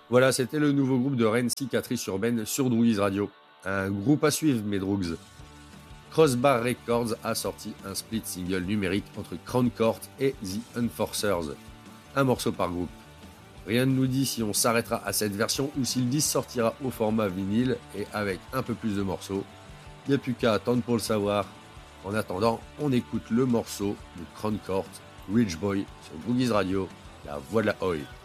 Voilà, c'était le nouveau groupe de Rennes Cicatrice Urbaine sur Droogies Radio. Un groupe à suivre, mes Droogs. Crossbar Records a sorti un split single numérique entre Crown Court et The Enforcers. Un morceau par groupe. Rien ne nous dit si on s'arrêtera à cette version ou si le disque sortira au format vinyle et avec un peu plus de morceaux. Il n'y a plus qu'à attendre pour le savoir. En attendant, on écoute le morceau de Crown Court, Rich Boy, sur Droogies Radio, la voix de la Oi.